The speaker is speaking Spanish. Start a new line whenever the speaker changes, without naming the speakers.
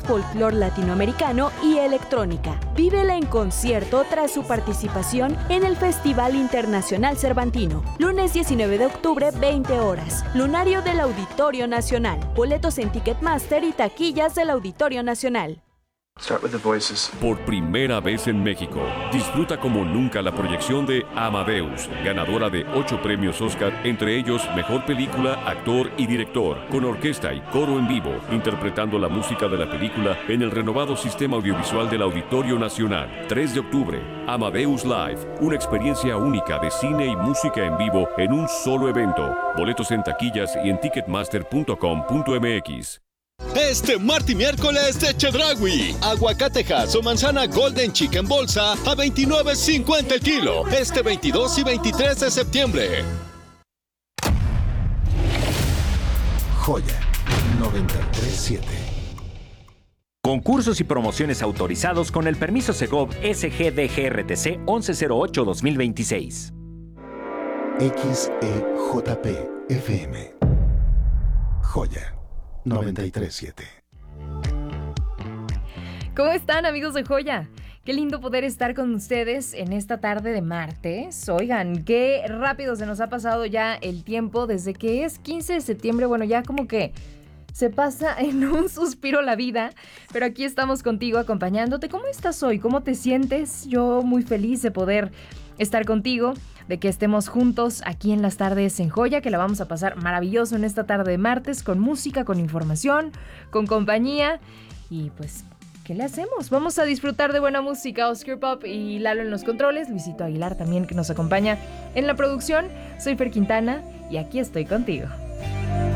folclor latinoamericano y electrónica. Vívela en concierto tras su participación en el Festival Internacional Cervantino. Lunes 19 de octubre, 20 horas. Lunario del Auditorio Nacional. Boletos en Ticketmaster y taquillas del Auditorio Nacional.
Por primera vez en México, disfruta como nunca la proyección de Amadeus, ganadora de 8 premios Oscar, entre ellos Mejor Película, Actor y Director, con orquesta y coro en vivo, interpretando la música de la película en el renovado sistema audiovisual del Auditorio Nacional. 3 de octubre, Amadeus Live, una experiencia única de cine y música en vivo en un solo evento. Boletos en taquillas y en ticketmaster.com.mx.
Este martes y miércoles de Chedraui. Aguacatejas o manzana Golden Chicken en bolsa a $29.50 el kilo. Este 22 y 23 de septiembre.
Joya 93.7.
Concursos y promociones autorizados con el permiso Segov SGDGRTC 1108-2026.
XEJP FM. Joya 93.7.
¿Cómo están, amigos de Joya? Qué lindo poder estar con ustedes en esta tarde de martes. Oigan, qué rápido se nos ha pasado ya el tiempo desde que es 15 de septiembre. Bueno, ya como que se pasa en un suspiro la vida, pero aquí estamos contigo acompañándote. ¿Cómo estás hoy? ¿Cómo te sientes? Yo muy feliz de poder estar contigo, de que estemos juntos aquí en las tardes en Joya, que la vamos a pasar maravilloso en esta tarde de martes, con música, con información, con compañía y pues, ¿qué le hacemos? Vamos a disfrutar de buena música. Oscar Pop y Lalo en los controles, Luisito Aguilar también que nos acompaña en la producción. Soy Fer Quintana y aquí estoy contigo.